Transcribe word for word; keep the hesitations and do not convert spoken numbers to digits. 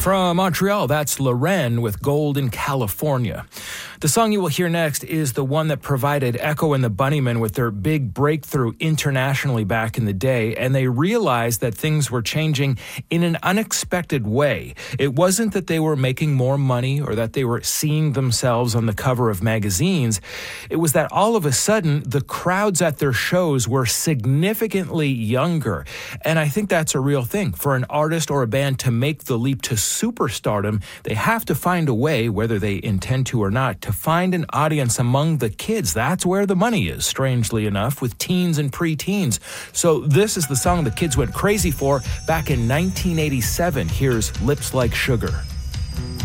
From Montreal, that's Loren with Gold in California. The song you will hear next is the one that provided Echo and the Bunnymen with their big breakthrough internationally back in the day, and they realized that things were changing in an unexpected way. It wasn't that they were making more money or that they were seeing themselves on the cover of magazines. It was that all of a sudden, the crowds at their shows were significantly younger. And I think that's a real thing. For an artist or a band to make the leap to superstardom, they have to find a way, whether they intend to or not, to find an audience among the kids. That's where the money is, strangely enough, with teens and preteens. So this is the song the kids went crazy for back in nineteen eighty-seven. Here's Lips Like Sugar.